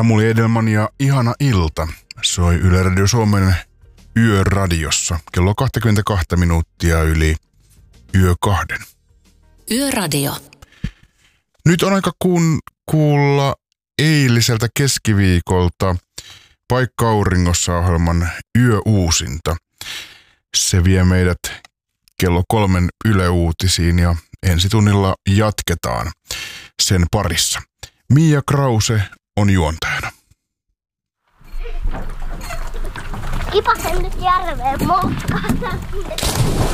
Samuli Edelman ja Ihana ilta soi Yle Radio Suomen Yöradiossa kello 22 minuuttia yli yö 2. Yöradio. Nyt on aika kuulla eiliseltä keskiviikolta Paikka Auringossa -ohjelman yöuusinta. Se vie meidät kello 3 Yle Uutisiin ja ensi tunnilla jatketaan sen parissa. Mia Krause on juontajana. Kipasen nyt järveen moukkaan.